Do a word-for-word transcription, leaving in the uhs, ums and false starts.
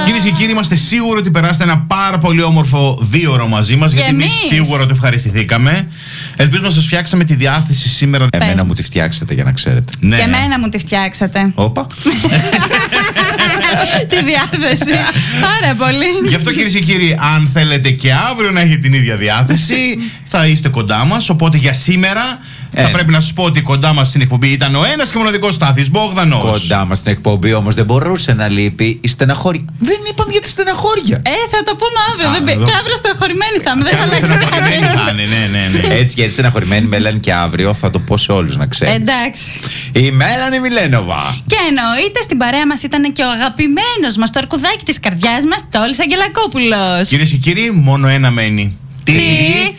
Κυρίες και κύριοι, είμαστε σίγουροι ότι περάσατε ένα πάρα πολύ όμορφο δύο ώρο μαζί μας. Γιατί εμείς σίγουρα το ευχαριστηθήκαμε. Ελπίζουμε να σας φτιάξαμε τη διάθεση σήμερα. Εμένα Πες μου τη φτιάξατε, για να ξέρετε. Ναι. Και εμένα μου τη φτιάξατε. Όπα. Τη διάθεση. Πάρα πολύ. Γι' αυτό, κυρίες και κύριοι, αν θέλετε και αύριο να έχετε την ίδια διάθεση, θα είστε κοντά μας. Οπότε για σήμερα ε. θα πρέπει να σας πω ότι κοντά μας στην εκπομπή ήταν ο ένας και μοναδικός Στάθης Μπόγδανος. Κοντά μας στην εκπομπή όμως δεν μπορούσε να λείπει η στεναχώρια. Δεν είπαμε για τη στεναχώρια. Ε, θα το πούμε αύριο. Α, δεν... Και αύριο στεναχωρημένοι θα είμαι. Δεν θα αλλάξει κάτι. Ναι, ναι, ναι. Έτσι γιατί στεναχωρημένοι Μέλανη και αύριο θα το πω σε όλους να ξέρετε. Εντάξει. Η Μέλανη Μιλένοβα. Και εννοείται στην παρέα μας ήταν και ο αγαπημένος μας, το αρκουδάκι της καρδιάς μας, Τόλης Αγγελακόπουλος. Κυρίες και κύριοι, μόνο ένα μένει. Τι?